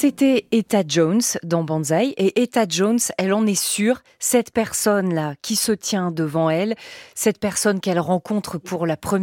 C'était Etta Jones dans Banzai, et Etta Jones, elle en est sûre, cette personne-là qui se tient devant elle, cette personne qu'elle rencontre pour la première